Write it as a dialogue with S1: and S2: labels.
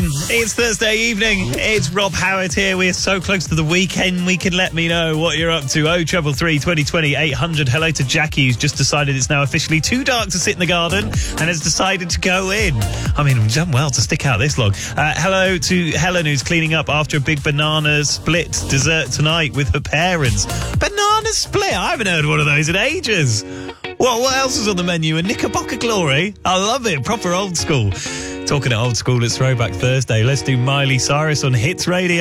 S1: It's Thursday evening. It's Rob Howard here. We're so close to the weekend. We can let me know what you're up to. 0333 2020 800. Hello to Jackie, who's just decided it's now officially too dark to sit in the garden and has decided to go in. I mean, we've done well to stick out this long. Hello to Helen, who's cleaning up after a big banana split dessert tonight with her parents. Banana split? I haven't heard one of those in ages. What else is on the menu? A Knickerbocker Glory? I love it. Proper old school. Talking of old school, it's Throwback Thursday. Let's do Miley Cyrus on Hits Radio.